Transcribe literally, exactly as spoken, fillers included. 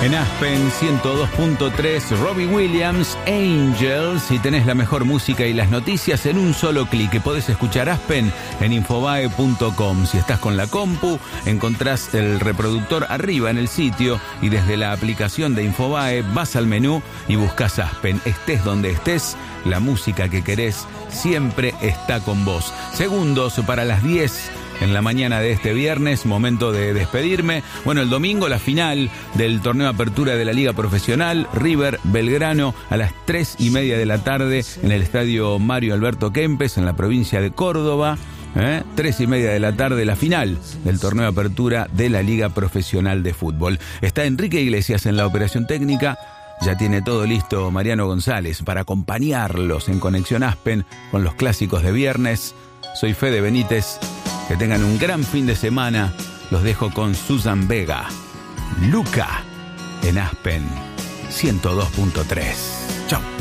En Aspen ciento dos punto tres, Robbie Williams, Angels, y tenés la mejor música y las noticias en un solo clic. Podés escuchar Aspen en infobae punto com. Si estás con la compu, encontrás el reproductor arriba en el sitio y desde la aplicación de Infobae vas al menú y buscas Aspen. Estés donde estés, la música que querés siempre está con vos. Segundos para las diez en la mañana de este viernes, momento de despedirme. Bueno, el domingo la final del torneo Apertura de la Liga Profesional, River Belgrano, a las tres y media de la tarde en el estadio Mario Alberto Kempes, en la provincia de Córdoba. ¿Eh? Tres y media de la tarde, la final del torneo Apertura de la Liga Profesional de Fútbol. Está Enrique Iglesias en la operación técnica. Ya tiene todo listo Mariano González para acompañarlos en Conexión Aspen con los clásicos de viernes. Soy Fede Benítez. Que tengan un gran fin de semana. Los dejo con Susan Vega. Luca en Aspen ciento dos punto tres. Chau.